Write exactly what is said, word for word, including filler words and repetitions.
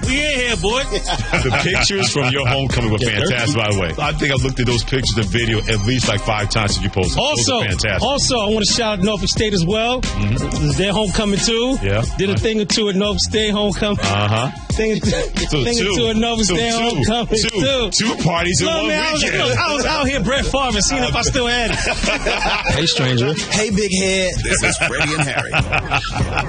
We in here, boy. The pictures from your homecoming were Yeah, fantastic, by the way. I think I've looked at those pictures and video at least like five times since you posted. Also, those are fantastic. also, I want to shout out Norfolk State as well. Mm-hmm. This is their homecoming too. Yeah. Did a thing or two at Norfolk State homecoming. Uh huh. Thing, So thing two. or two at Norfolk So State two. homecoming Two. too. Two parties in Look, one man, I was, weekend. look, I was out here Brett Favre seeing if I still had it. Hey, stranger. Hey, big head. This is Freddie and Harry.